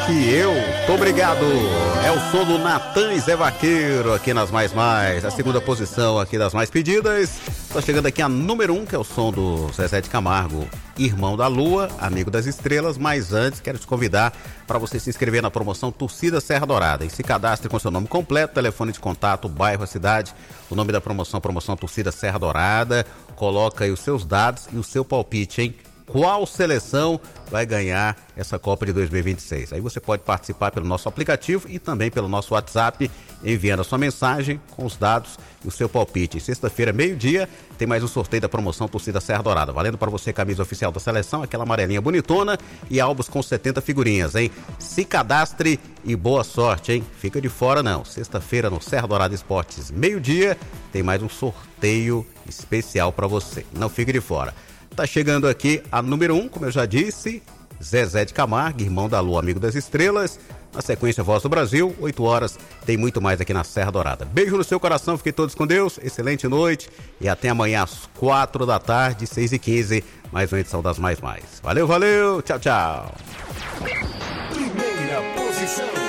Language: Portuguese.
que eu tô obrigado. É o som do Natan e Zé Vaqueiro aqui nas Mais. A segunda posição aqui das mais pedidas. Tô chegando aqui a número 1, que é o som do Zezé de Camargo, Irmão da Lua, Amigo das Estrelas. Mas antes, quero te convidar para você se inscrever na promoção Torcida Serra Dourada. E se cadastre com seu nome completo, telefone de contato, bairro, a cidade. O nome da promoção Torcida Serra Dourada. Coloca aí os seus dados e o seu palpite, hein? Qual seleção vai ganhar essa Copa de 2026? Aí você pode participar pelo nosso aplicativo e também pelo nosso WhatsApp, enviando a sua mensagem com os dados e o seu palpite. Sexta-feira, meio-dia, tem mais um sorteio da promoção Torcida Serra Dourada. Valendo para você camisa oficial da seleção, aquela amarelinha bonitona e álbuns com 70 figurinhas, hein? Se cadastre e boa sorte, hein? Fica de fora não. Sexta-feira no Serra Dourada Esportes, meio-dia, tem mais um sorteio especial para você. Não fique de fora. Tá chegando aqui a número 1, como eu já disse, Zezé de Camargo, Irmão da Lua, Amigo das Estrelas. Na sequência, Voz do Brasil, 8 horas, tem muito mais aqui na Serra Dourada. Beijo no seu coração, fiquem todos com Deus, excelente noite e até amanhã às 4 da tarde, 6h15, mais uma edição das Mais. Valeu, tchau, tchau. Primeira posição.